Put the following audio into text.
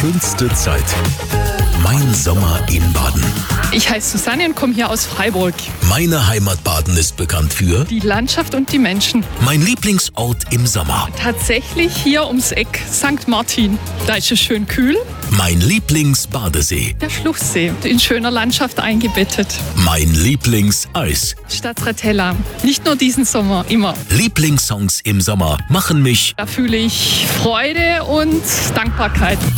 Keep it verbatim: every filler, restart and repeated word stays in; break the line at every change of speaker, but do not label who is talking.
schönste Zeit. Mein Sommer in Baden.
Ich heiße Susanne und komme hier aus Freiburg.
Meine Heimat Baden ist bekannt für
Die Landschaft und die Menschen.
mein Lieblingsort im Sommer.
Tatsächlich hier ums Eck Sankt Martin. Da ist es schön kühl.
Mein Lieblingsbadesee.
Der Schluchsee, in schöner Landschaft eingebettet.
Mein Lieblingseis.
Stadtratella. Nicht nur diesen Sommer, immer.
Lieblingssongs im Sommer machen mich
Da fühle ich Freude und Dankbarkeit.